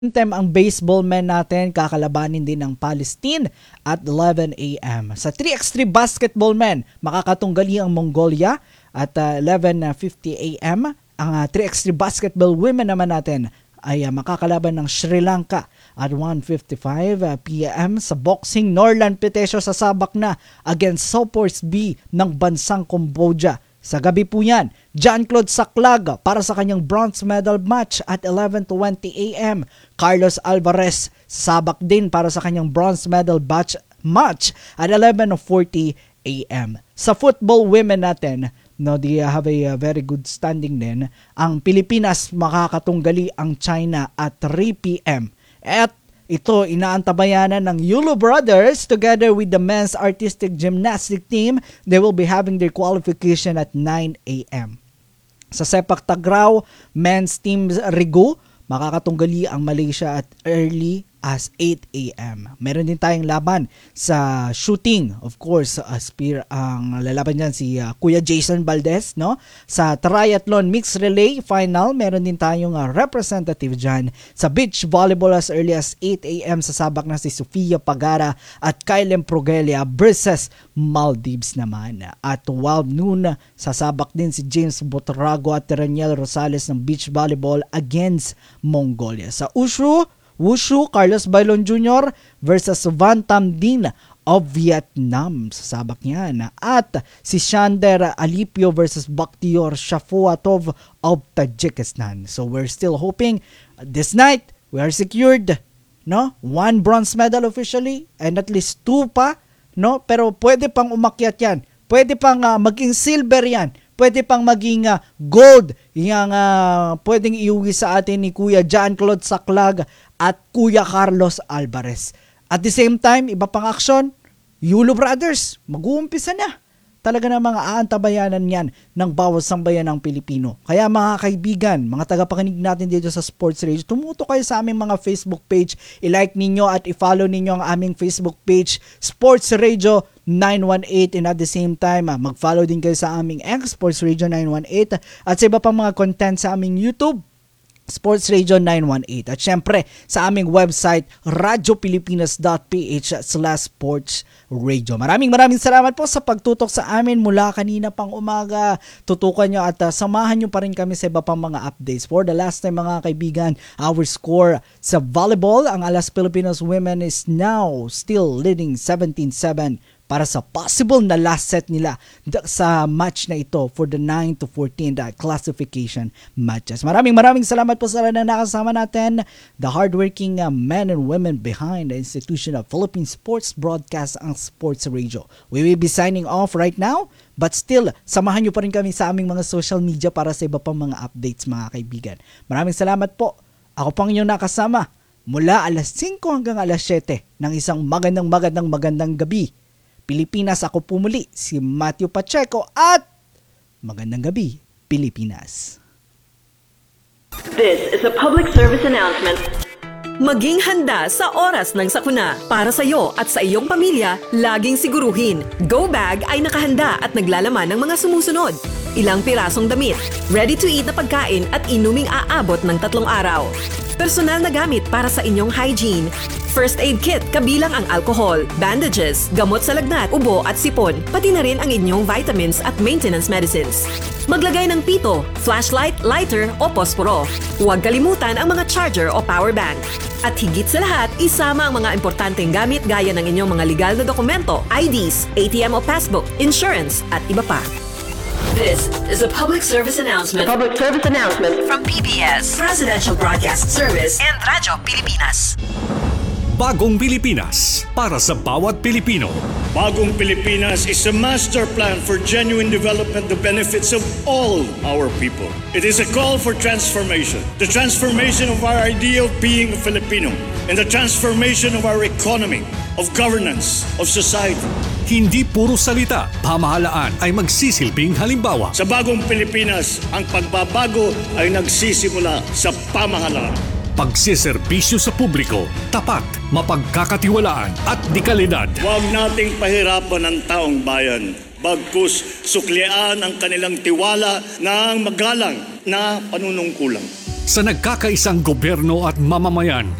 Time ang baseball men natin kakalabanin din ng Palestine at 11 a.m. Sa 3x3 basketball men, makakatunggali ang Mongolia at 11:50 a.m. Ang 3x3 basketball women naman natin ay makakalaban ng Sri Lanka at 1:55 p.m. Sa boxing, Norlan Petesio sasabak na against Southport B ng bansang Cambodia. Sa gabi po yan, Jean-Claude Saclag para sa kanyang bronze medal match at 11:20 a.m. Carlos Alvarez sabak din para sa kanyang bronze medal match at 11:40 a.m. Sa football women natin, they have a very good standing din. Ang Pilipinas makakatunggali ang China at 3 p.m. At ito, inaantabayanan ng Yulo Brothers together with the men's artistic gymnastic team. They will be having their qualification at 9 a.m. Sa sepak takraw, men's team Rigu, makakatunggali ang Malaysia at early as 8 a.m. Meron din tayong laban sa shooting. Of course, spear ang lalaban niyan si Kuya Jason Valdez, no? Sa triathlon mixed relay final, meron din tayong representative dyan. Sa beach volleyball as early as 8 a.m. sasabak na si Sofia Pagara at Kylen Progelia versus Maldives naman. At 12 noon, sasabak din si James Botrago at Teraniel Rosales ng beach volleyball against Mongolia. Sa Wushu, Carlos Bailon Jr. versus Van Tam Dinh of Vietnam. Sasabak niyan. At si Shander Alipio versus Bakhtiyor Shafuatov of Tajikistan. So we're still hoping this night we are secured, no? 1 bronze medal officially and at least 2 pa, no? Pero pwede pang umakyat yan. Pwede pang maging silver yan. Pwede pang maging gold yung pwedeng iuwi sa atin ni Kuya Jean-Claude Saclag at Kuya Carlos Alvarez. At the same time, iba pang aksyon, Yulo Brothers, mag-uumpisa na. Talaga na mga aantabayanan yan ng bawat sambayan ng Pilipino. Kaya mga kaibigan, mga tagapakinig natin dito sa Sports Radio, tumuto kayo sa aming mga Facebook page, i-like ninyo at i-follow ninyo ang aming Facebook page, Sports Radio 918, and at the same time, mag-follow din kayo sa aming X, Sports Radio 918, at sa iba pang mga content sa aming YouTube, Sports Radio 918. At syempre, sa aming website, radiopilipinas.ph/sports radio. Maraming salamat po sa pagtutok sa amin mula kanina pang umaga. Tutukan nyo at samahan nyo pa rin kami sa iba pang mga updates. For the last time mga kaibigan, our score sa volleyball, ang Alas Pilipinas women is now still leading 17-7 para sa possible na last set nila sa match na ito for the 9-14 classification matches. Maraming salamat po sa na nakasama natin, the hardworking men and women behind the institution of Philippine Sports Broadcast ang Sports Radio. We will be signing off right now, but still, samahan nyo pa rin kami sa aming mga social media para sa iba pang mga updates mga kaibigan. Maraming salamat po. Ako pang inyong nakasama mula alas 5 hanggang alas 7 ng isang magandang gabi. Pilipinas, ako pumuli, si Matthew Pacheco at magandang gabi, Pilipinas. This is a public service announcement. Maging handa sa oras ng sakuna. Para sa iyo at sa iyong pamilya, laging siguruhin, Go Bag ay nakahanda at naglalaman ng mga sumusunod. Ilang pirasong damit, ready-to-eat na pagkain at inuming aabot ng 3 araw. Personal na gamit para sa inyong hygiene. First aid kit kabilang ang alcohol, bandages, gamot sa lagnat, ubo at sipon, pati na rin ang inyong vitamins at maintenance medicines. Maglagay ng pito, flashlight, lighter o posporo. Huwag kalimutan ang mga charger o power bank. At higit sa lahat, isama ang mga importanteng gamit gaya ng inyong mga legal na dokumento, IDs, ATM o passbook, insurance at iba pa. This is a public service announcement. From PBS, Presidential Broadcast Service and Radyo Pilipinas. Bagong Pilipinas para sa bawat Pilipino. Bagong Pilipinas is a master plan for genuine development that benefits of all our people. It is a call for transformation. The transformation of our idea of being a Filipino and the transformation of our economy, of governance, of society. Hindi puro salita, pamahalaan ay magsisilbing halimbawa. Sa Bagong Pilipinas, ang pagbabago ay nagsisimula sa pamahalaan. Pagsiserbisyo sa publiko, tapat, mapagkakatiwalaan at dekalidad. Huwag nating pahirapan ang taong bayan. Bagkus suklian ang kanilang tiwala ng magalang na panunungkulang. sa nagkakaisang gobyerno at mamamayan